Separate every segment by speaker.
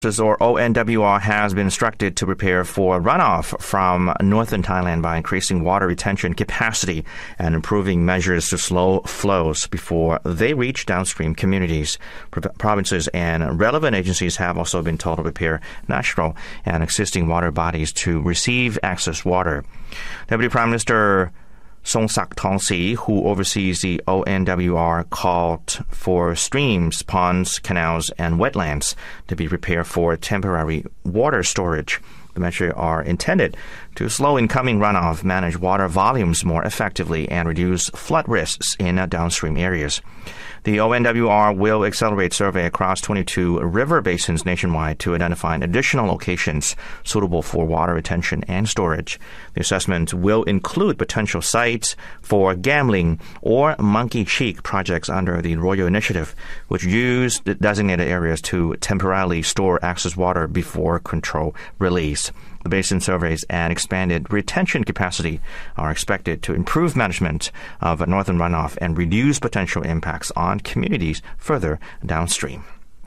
Speaker 1: or ONWR has been instructed to prepare for runoff from northern Thailand by increasing water retention capacity and improving measures to slow flows before they reach downstream communities. Provinces and relevant agencies have also been told to prepare national and existing water bodies to receive excess water. Deputy Prime Minister Songsak Thongsi, who oversees the ONWR, called for streams, ponds, canals, and wetlands to be prepared for temporary water storage. The measures are intended to slow incoming runoff, manage water volumes more effectively, and reduce flood risks in downstream areas. The ONWR will accelerate survey across 22 river basins nationwide to identify additional locations suitable for water retention and storage. The assessment will include potential sites for gambling or monkey cheek projects under the Royal Initiative, which use the designated areas to temporarily store excess water before control release. The basin surveys and expanded retention capacity are expected to improve management of northern runoff and reduce potential impacts on communities further downstream.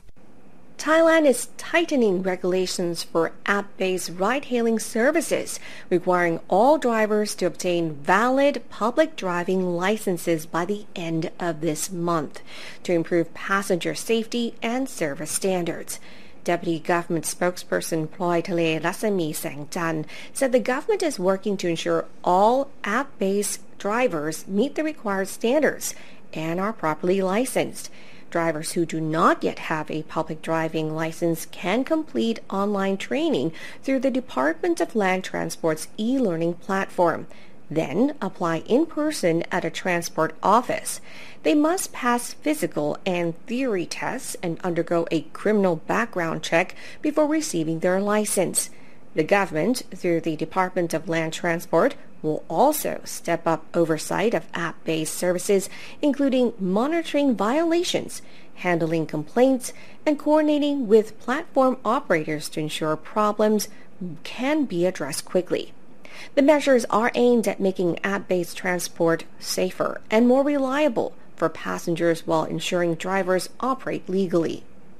Speaker 2: Thailand is tightening regulations for app-based ride-hailing services, requiring all drivers to obtain valid public driving licenses by the end of this month to improve passenger safety and service standards. Deputy Government Spokesperson Ploy Thale Lasami Sangjan said the government is working to ensure all app-based drivers meet the required standards and are properly licensed. Drivers who do not yet have a public driving license can complete online training through the Department of Land Transport's e-learning platform, then apply in person at a transport office. They must pass physical and theory tests and undergo a criminal background check before receiving their license. The government, through the Department of Land Transport, will also step up oversight of app-based services, including monitoring violations, handling complaints, and coordinating with platform operators to ensure problems can be addressed quickly. The measures are aimed at making app-based transport safer and more reliable for passengers while ensuring drivers operate legally.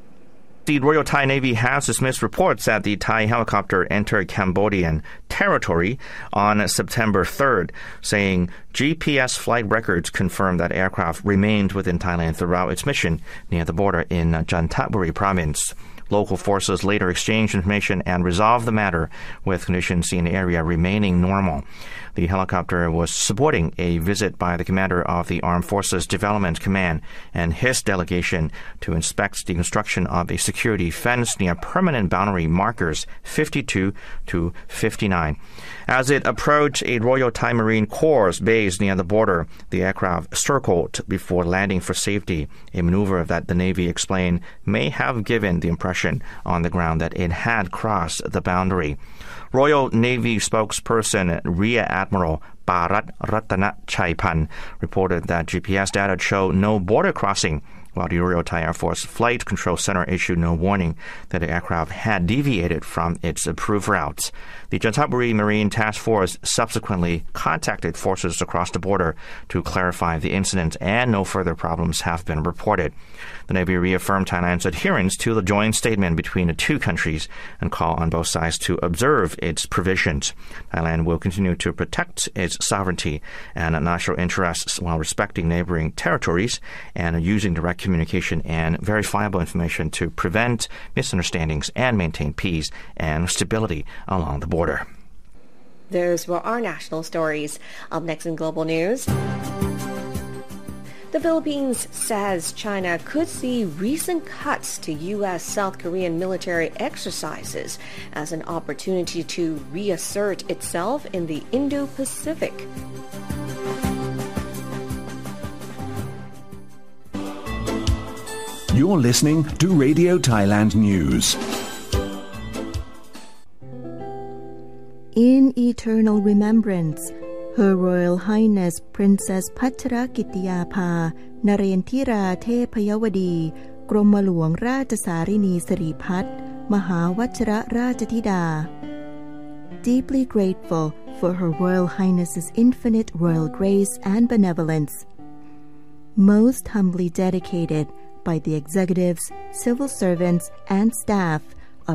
Speaker 1: The Royal Thai Navy has dismissed reports that the Thai helicopter entered Cambodian territory on September 3rd, saying GPS flight records confirm that aircraft remained within Thailand throughout its mission near the border in Chanthaburi province. Local forces later exchanged information and resolved the matter, with conditions in the area remaining normal. The helicopter was supporting a visit by the commander of the Armed Forces Development Command and his delegation to inspect the construction of a security fence near permanent boundary markers 52 to 59. As it approached a Royal Thai Marine Corps base near the border, the aircraft circled before landing for safety, a maneuver that the Navy explained may have given the impression on the ground that it had crossed the boundary. Royal Navy spokesperson Rear Admiral Parat Ratana Chaipan reported that GPS data showed no border crossing, while the Royal Thai Air Force Flight Control Center issued no warning that the aircraft had deviated from its approved routes. The Chanthaburi Marine Task Force subsequently contacted forces across the border to clarify the incident, and no further problems have been reported. The Navy reaffirmed Thailand's adherence to the joint statement between the two countries and called on both sides to observe its provisions. Thailand will continue to protect its sovereignty and national interests while respecting neighboring territories and using direct communication and verifiable information to prevent misunderstandings and maintain peace and stability along the border.
Speaker 2: Those were our national stories. Up next in Global News, the Philippines says China could see recent cuts to U.S.-South Korean military exercises as an opportunity to reassert itself in the Indo-Pacific.
Speaker 3: You're listening to Radio Thailand News.
Speaker 4: In eternal remembrance, Her Royal Highness Princess Pachrakitiyapha Narendra Thepayawadi กรมหลวงราชสารินีสิริพัฒน์มหาวชิรราชธิดา Deeply grateful for Her Royal Highness's infinite royal grace and benevolence. Most humbly dedicated by the executives, civil servants, and staff